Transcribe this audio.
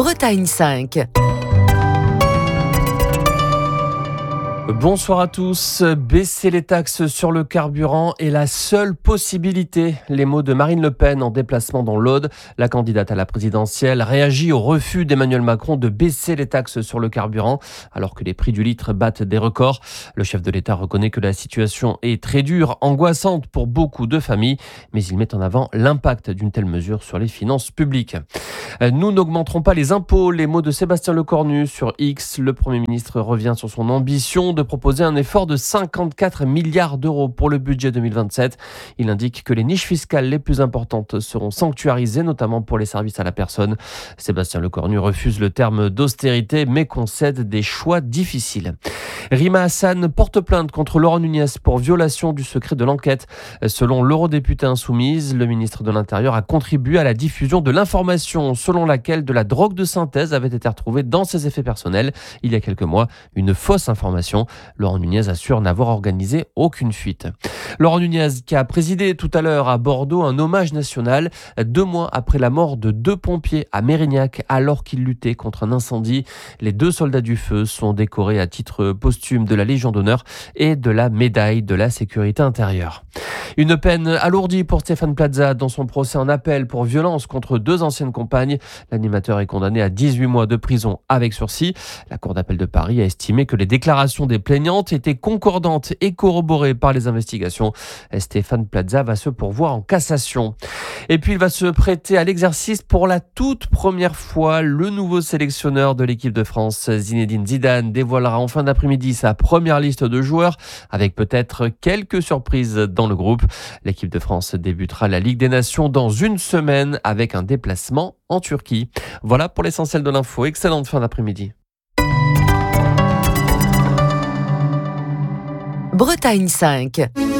Bretagne 5. Bonsoir à tous. Baisser les taxes sur le carburant est la seule possibilité. Les mots de Marine Le Pen en déplacement dans l'Aude. La candidate à la présidentielle réagit au refus d'Emmanuel Macron de baisser les taxes sur le carburant alors que les prix du litre battent des records. Le chef de l'État reconnaît que la situation est très dure, angoissante pour beaucoup de familles, mais il met en avant l'impact d'une telle mesure sur les finances publiques. Nous n'augmenterons pas les impôts. Les mots de Sébastien Lecornu sur X. Le Premier ministre revient sur son ambition de proposer un effort de 54 milliards d'euros pour le budget 2027. Il indique que les niches fiscales les plus importantes seront sanctuarisées, notamment pour les services à la personne. Sébastien Lecornu refuse le terme d'austérité, mais concède des choix difficiles. Rima Hassan porte plainte contre Laurent Nunez pour violation du secret de l'enquête. Selon l'eurodéputée insoumise, le ministre de l'Intérieur a contribué à la diffusion de l'information selon laquelle de la drogue de synthèse avait été retrouvée dans ses effets personnels il y a quelques mois. Une fausse information. Laurent Nunez assure n'avoir organisé aucune fuite. Laurent Nunez qui a présidé tout à l'heure à Bordeaux un hommage national 2 mois après la mort de 2 pompiers à Mérignac alors qu'ils luttaient contre un incendie. Les 2 soldats du feu sont décorés à titre posthume de la Légion d'honneur et de la médaille de la sécurité intérieure. Une peine alourdie pour Stéphane Plaza dans son procès en appel pour violence contre 2 anciennes compagnes. L'animateur est condamné à 18 mois de prison avec sursis. La Cour d'appel de Paris a estimé que les déclarations des plaignantes étaient concordantes et corroborées par les investigations. Stéphane Plaza va se pourvoir en cassation. Et puis il va se prêter à l'exercice pour la toute première fois. Le nouveau sélectionneur de l'équipe de France, Zinedine Zidane, dévoilera en fin d'après-midi sa première liste de joueurs avec peut-être quelques surprises dans le groupe. L'équipe de France débutera la Ligue des Nations dans une semaine avec un déplacement en Turquie. Voilà pour l'essentiel de l'info. Excellente fin d'après-midi. Bretagne 5.